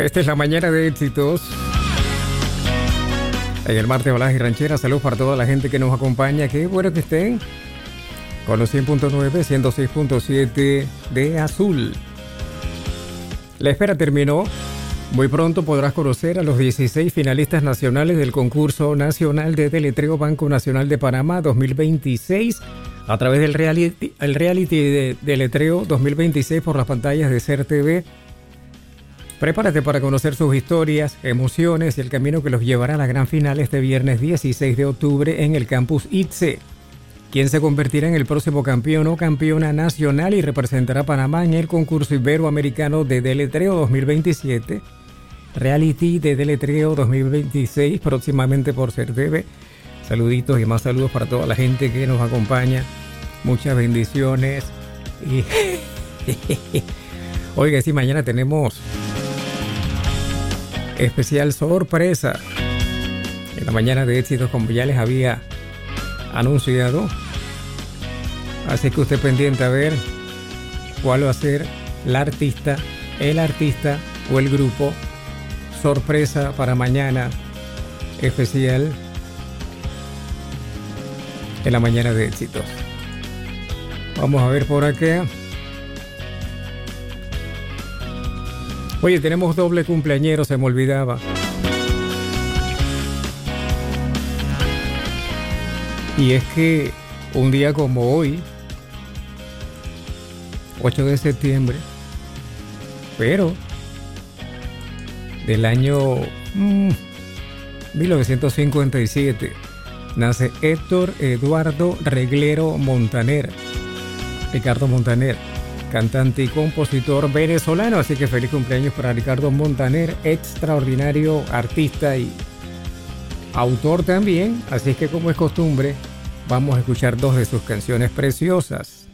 Esta es la mañana de éxitos. En el martes Baladas y Rancheras, saludos para toda la gente que nos acompaña. Qué bueno que estén con los 100.9, 106.7 de Azul. La espera terminó. Muy pronto podrás conocer a los 16 finalistas nacionales del concurso nacional de deletreo Banco Nacional de Panamá 2026 a través del reality de deletreo 2026 por las pantallas de SER TV. Prepárate para conocer sus historias, emociones y el camino que los llevará a la gran final este viernes 16 de octubre en el campus ITSE. Quien se convertirá en el próximo campeón o campeona nacional y representará a Panamá en el concurso iberoamericano de deletreo 2027. Reality de deletreo 2026 próximamente por SER TV. Saluditos y más saludos para toda la gente que nos acompaña. Muchas bendiciones. Y oiga, sí, mañana tenemos especial sorpresa en la mañana de éxitos, como ya les había anunciado. Así que usted pendiente a ver cuál va a ser el artista o el grupo sorpresa para mañana especial en la mañana de éxitos. Vamos a ver por acá. Oye, tenemos doble cumpleañero, se me olvidaba. Y es que un día como hoy, 8 de septiembre, pero del año 1957, nace Héctor Eduardo Reglero Montaner, Ricardo Montaner, cantante y compositor venezolano. Así que feliz cumpleaños para Ricardo Montaner, extraordinario artista y autor también. Así que, como es costumbre, vamos a escuchar dos de sus canciones preciosas.